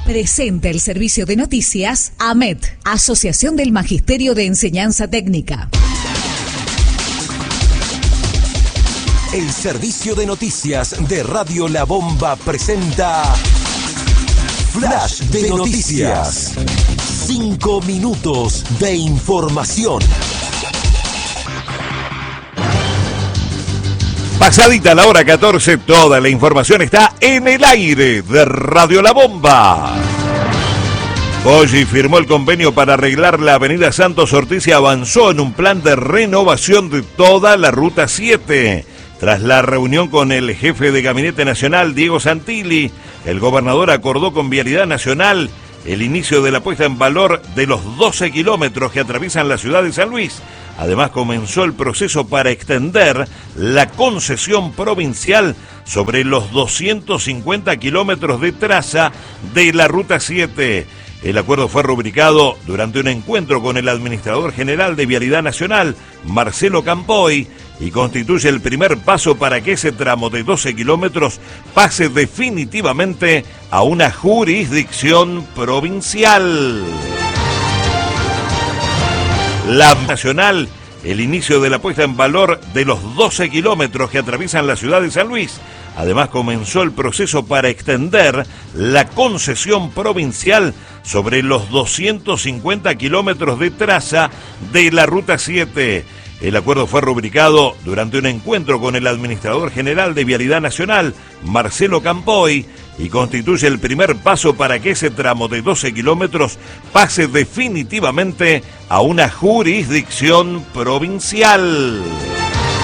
Presenta el servicio de noticias AMET, Asociación del Magisterio de Enseñanza Técnica. El servicio de noticias de Radio La Bomba presenta Flash de Noticias. 5 minutos de información. Pasadita la hora 14, toda la información está en el aire de Radio La Bomba. Poggi firmó el convenio para arreglar la avenida Santos Ortiz y avanzó en un plan de renovación de toda la Ruta 7. Tras la reunión con el jefe de Gabinete Nacional, Diego Santilli, el gobernador acordó con Vialidad Nacional el inicio de la puesta en valor de los 12 kilómetros que atraviesan la ciudad de San Luis. Además, comenzó el proceso para extender la concesión provincial sobre los 250 kilómetros de traza de la Ruta 7. El acuerdo fue rubricado durante un encuentro con el administrador general de Vialidad Nacional, Marcelo Campoy, y constituye el primer paso para que ese tramo de 12 kilómetros pase definitivamente a una jurisdicción provincial. La Nacional, el inicio de la puesta en valor de los 12 kilómetros que atraviesan la ciudad de San Luis. Además, comenzó el proceso para extender la concesión provincial sobre los 250 kilómetros de traza de la Ruta 7. El acuerdo fue rubricado durante un encuentro con el administrador general de Vialidad Nacional, Marcelo Campoy, y constituye el primer paso para que ese tramo de 12 kilómetros pase definitivamente a una jurisdicción provincial.